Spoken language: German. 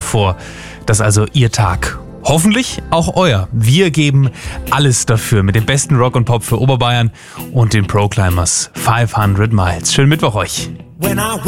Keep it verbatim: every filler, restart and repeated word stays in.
vor, dass also Ihr Tag, hoffentlich auch euer, wir geben alles dafür mit dem besten Rock und Pop für Oberbayern und den Proclaimers fünfhundert Miles. Schönen Mittwoch euch. When I